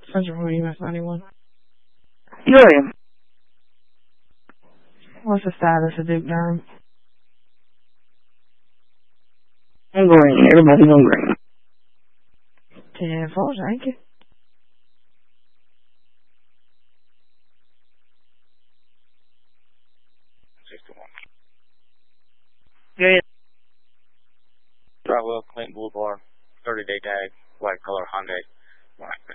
Central Hootie, West 91. Yeah, I am. What's the status of Duke Durham? I'm green. Everybody's on green. 10-4, thank you. Yeah. Bravo, Clinton Boulevard, 30-day tag, white color Hyundai.